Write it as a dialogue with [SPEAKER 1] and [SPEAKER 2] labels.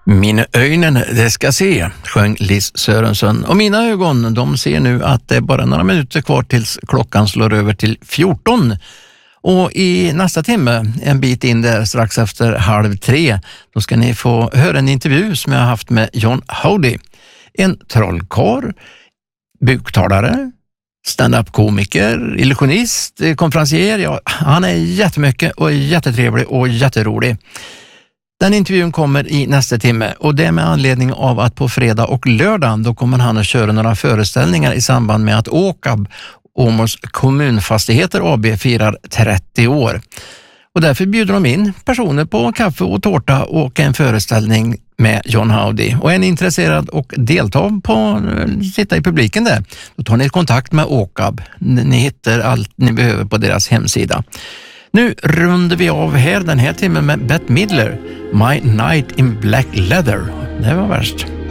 [SPEAKER 1] Mina ögon, det ska se, sjöng Liz Sörensen. Och mina ögon, de ser nu att det är bara några minuter kvar tills klockan slår över till 14. Och i nästa timme, en bit in där strax efter 2:30, då ska ni få höra en intervju som jag har haft med John Howdy. En trollkarl, buktalare, stand-up-komiker, illusionist, konferencier. Ja, han är jättemycket och jättetrevlig och jätterolig. Den intervjun kommer i nästa timme och det är med anledning av att på fredag och lördag då kommer han att köra några föreställningar i samband med att Åkab, Åmåls kommunfastigheter AB, firar 30 år. Och därför bjuder de in personer på kaffe och tårta och en föreställning med John Howdy. Och är ni intresserad och delta på sitta i publiken där, då tar ni kontakt med Åkab. Ni hittar allt ni behöver på deras hemsida. Nu rundar vi av här den här timmen med Bette Midler, My Night in Black Leather. Det var värst.